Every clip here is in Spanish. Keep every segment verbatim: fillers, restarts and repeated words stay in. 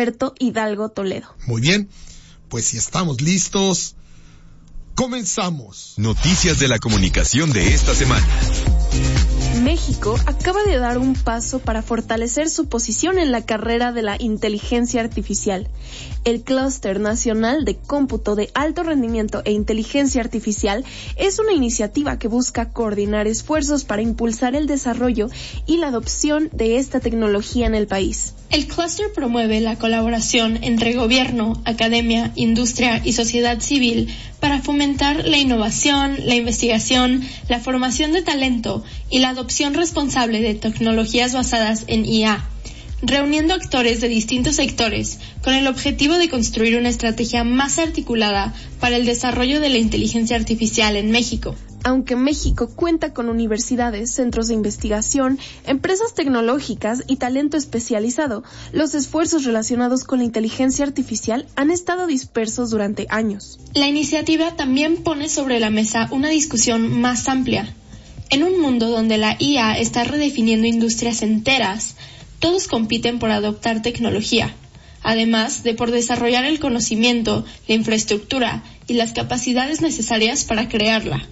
Alberto Hidalgo Toledo. Muy bien, pues si estamos listos, comenzamos. Noticias de la comunicación de esta semana. México acaba de dar un paso para fortalecer su posición en la carrera de la inteligencia artificial. El Clúster Nacional de Cómputo de Alto Rendimiento e Inteligencia Artificial es una iniciativa que busca coordinar esfuerzos para impulsar el desarrollo y la adopción de esta tecnología en el país. El clúster promueve la colaboración entre gobierno, academia, industria y sociedad civil para fomentar la innovación, la investigación, la formación de talento y la adopción responsable de tecnologías basadas en I A, reuniendo actores de distintos sectores con el objetivo de construir una estrategia más articulada para el desarrollo de la inteligencia artificial en México. Aunque México cuenta con universidades, centros de investigación, empresas tecnológicas y talento especializado, los esfuerzos relacionados con la inteligencia artificial han estado dispersos durante años. La iniciativa también pone sobre la mesa una discusión más amplia. En un mundo donde la I A está redefiniendo industrias enteras, todos compiten por adoptar tecnología, además de por desarrollar el conocimiento, la infraestructura y las capacidades necesarias para crearla.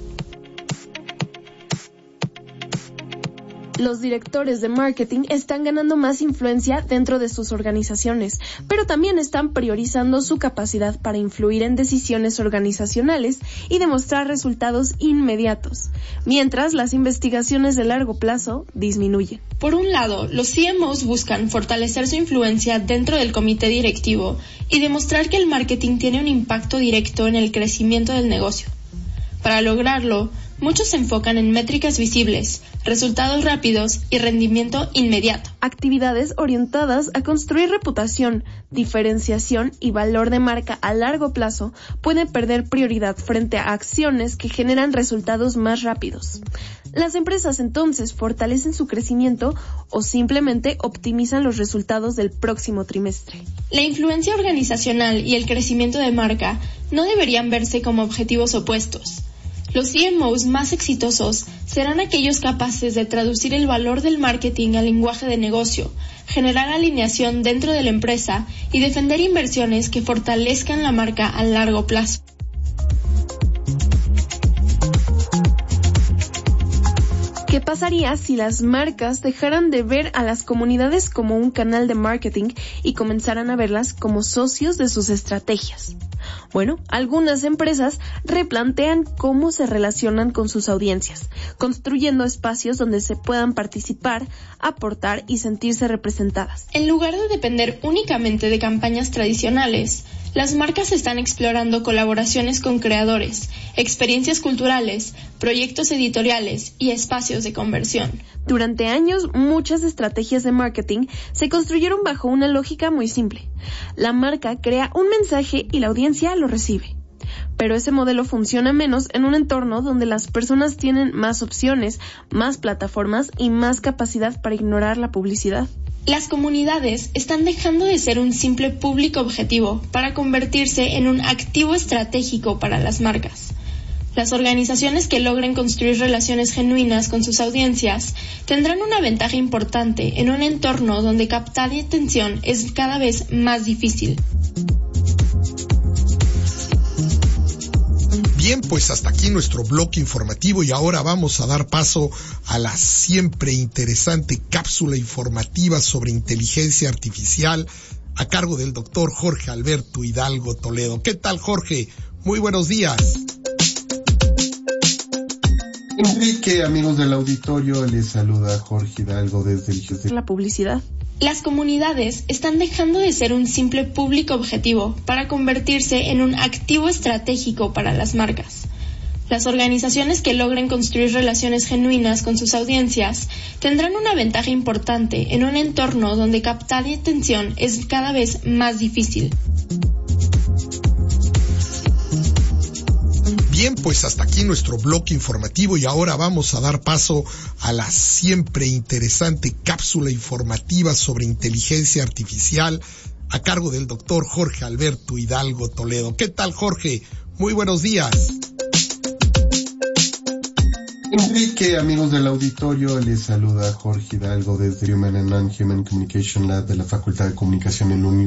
Los directores de marketing están ganando más influencia dentro de sus organizaciones, pero también están priorizando su capacidad para influir en decisiones organizacionales y demostrar resultados inmediatos, mientras las investigaciones de largo plazo disminuyen. Por un lado, los C M Os buscan fortalecer su influencia dentro del comité directivo y demostrar que el marketing tiene un impacto directo en el crecimiento del negocio. Para lograrlo, muchos se enfocan en métricas visibles, resultados rápidos y rendimiento inmediato. Actividades orientadas a construir reputación, diferenciación y valor de marca a largo plazo pueden perder prioridad frente a acciones que generan resultados más rápidos. Las empresas entonces fortalecen su crecimiento o simplemente optimizan los resultados del próximo trimestre. La influencia organizacional y el crecimiento de marca no deberían verse como objetivos opuestos. Los C M Os más exitosos serán aquellos capaces de traducir el valor del marketing al lenguaje de negocio, generar alineación dentro de la empresa y defender inversiones que fortalezcan la marca a largo plazo. ¿Qué pasaría si las marcas dejaran de ver a las comunidades como un canal de marketing y comenzaran a verlas como socios de sus estrategias? Bueno, algunas empresas replantean cómo se relacionan con sus audiencias, construyendo espacios donde se puedan participar, aportar y sentirse representadas. En lugar de depender únicamente de campañas tradicionales, las marcas están explorando colaboraciones con creadores, experiencias culturales, proyectos editoriales y espacios de conversión. Durante años, muchas estrategias de marketing se construyeron bajo una lógica muy simple. La marca crea un mensaje y la audiencia lo recibe. Pero ese modelo funciona menos en un entorno donde las personas tienen más opciones, más plataformas y más capacidad para ignorar la publicidad. Las comunidades están dejando de ser un simple público objetivo para convertirse en un activo estratégico para las marcas. Las organizaciones que logren construir relaciones genuinas con sus audiencias tendrán una ventaja importante en un entorno donde captar atención es cada vez más difícil. Bien, pues hasta aquí nuestro bloque informativo y ahora vamos a dar paso a la siempre interesante cápsula informativa sobre inteligencia artificial a cargo del doctor Jorge Alberto Hidalgo Toledo. ¿Qué tal, Jorge? Muy buenos días. Enrique, amigos del auditorio, les saluda Jorge Hidalgo desde el I G E S. La publicidad. Las comunidades están dejando de ser un simple público objetivo para convertirse en un activo estratégico para las marcas. Las organizaciones que logren construir relaciones genuinas con sus audiencias tendrán una ventaja importante en un entorno donde captar atención es cada vez más difícil. Bien, pues hasta aquí nuestro bloque informativo y ahora vamos a dar paso a la siempre interesante cápsula informativa sobre inteligencia artificial a cargo del doctor Jorge Alberto Hidalgo Toledo. ¿Qué tal, Jorge? Muy buenos días. Enrique, amigos del auditorio, les saluda Jorge Hidalgo desde Human and Non-Human Communication Lab de la Facultad de Comunicación en la Universidad